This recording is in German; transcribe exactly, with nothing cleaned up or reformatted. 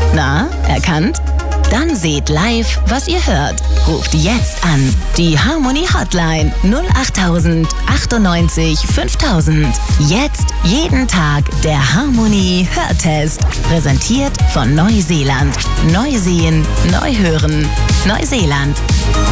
Na, erkannt? Dann seht live, was ihr hört. Ruft jetzt an. Die Harmony Hotline null acht achtundneunzig fünftausend. Jetzt jeden Tag der Harmony Hörtest. Präsentiert von Neuseeland. Neu sehen, neu hören. Neuseeland.